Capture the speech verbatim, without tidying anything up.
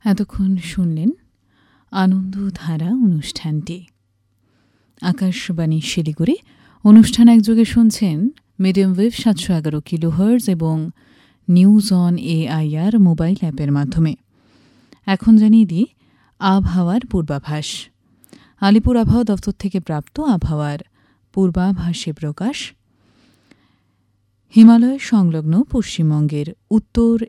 এতক্ষণ শুনলেন আনন্দধারা অনুষ্ঠানটি। আকাশবাণী শিলিগুড়ি। অনুষ্ঠান একযোগে শুনছেন মিডিয়াম ওয়েভ সাতশো এগারো কিলোহার্জ এবং নিউজ অন এআইআর মোবাইল অ্যাপের মাধ্যমে। এখন জানিয়ে দিই আবহাওয়ার পূর্বাভাস। আলিপুর আবহাওয়া দফতর থেকে প্রাপ্ত আবহাওয়ার পূর্বাভাসে প্রকাশ, হিমালয় সংলগ্ন পশ্চিমবঙ্গের উত্তর